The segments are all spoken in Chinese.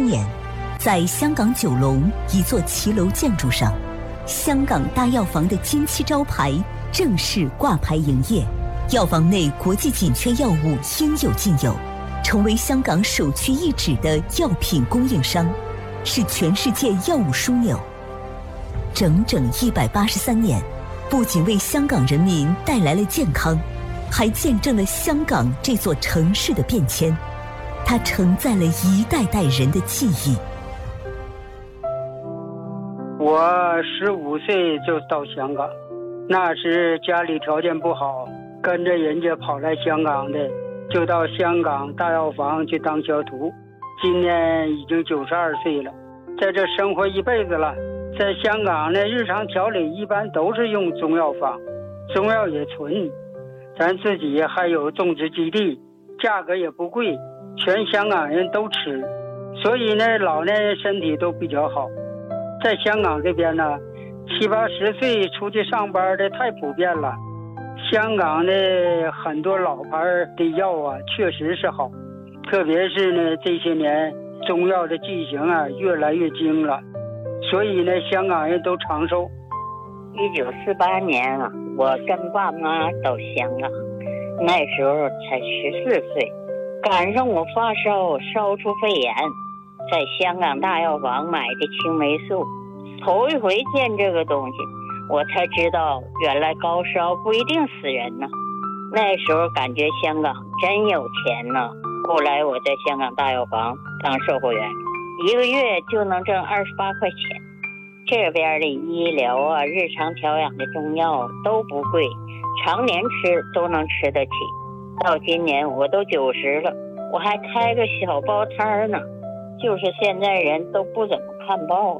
年，在香港九龙一座骑楼建筑上，香港大药房的金漆招牌正式挂牌营业。药房内国际紧缺药物应有尽有，成为香港首屈一指的药品供应商，是全世界药物枢纽。整整183年，不仅为香港人民带来了健康，还见证了香港这座城市的变迁。它承载了一代代人的记忆。 我15岁就到香港，那时家里条件不好，跟着人家跑来香港的，就到香港大药房去当学徒。今年已经92岁了，在这生活一辈子了。在香港呢，日常调理一般都是用中药方，中药也纯，咱自己还有种植基地，价格也不贵，全香港人都吃，所以呢，老年人身体都比较好。在香港这边呢，70、80岁出去上班的太普遍了。香港的很多老牌的药啊，确实是好，特别是呢这些年中药的剂型啊越来越精了，所以呢香港人都长寿。 1948年啊，我跟爸妈到香港，那时候才14岁，赶上我发烧烧出肺炎，在香港大药房买的青霉素，头一回见这个东西，我才知道原来高烧不一定死人呢。那时候感觉香港真有钱呢。后来我在香港大药房当售货员，1个月就能挣28块钱。这边的医疗啊，日常调养的中药都不贵，常年吃都能吃得起。到今年我都90了，我还开个小报摊呢，就是现在人都不怎么看报。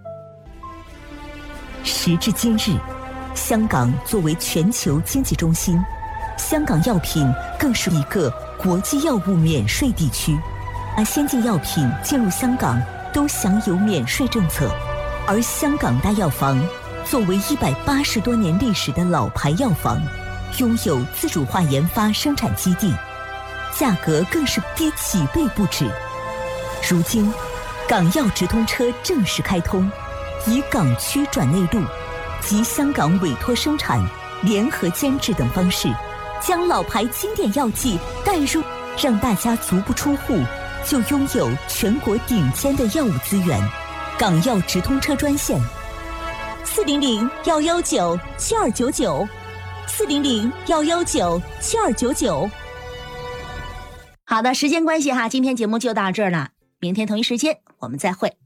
时至今日，香港作为全球经济中心，香港药品更是一个国际药物免税地区，而先进药品进入香港都享有免税政策。而香港大药房作为180多年历史的老牌药房，拥有自主化研发生产基地，价格更是低几倍不止。如今，港药直通车正式开通，以港区转内陆及香港委托生产、联合监制等方式，将老牌经典药剂带入，让大家足不出户就拥有全国顶尖的药物资源。港药直通车专线：400-119-7299，400-119-7299。 好的，时间关系哈，今天节目就到这儿了，明天同一时间我们再会。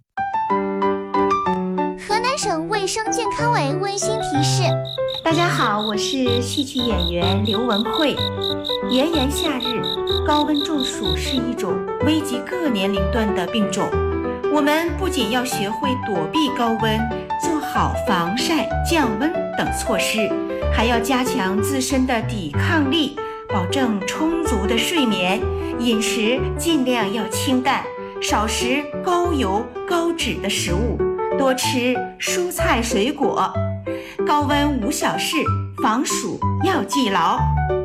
河南省卫生健康委温馨提示： 大家好，我是戏曲演员刘文慧。炎炎夏日，高温中暑是一种危及各年龄段的病种。我们不仅要学会躲避高温，做好防晒、降温等措施，还要加强自身的抵抗力，保证充足的睡眠，饮食尽量要清淡，少食高油高脂的食物，多吃蔬菜水果。高温无小事，防暑要记牢。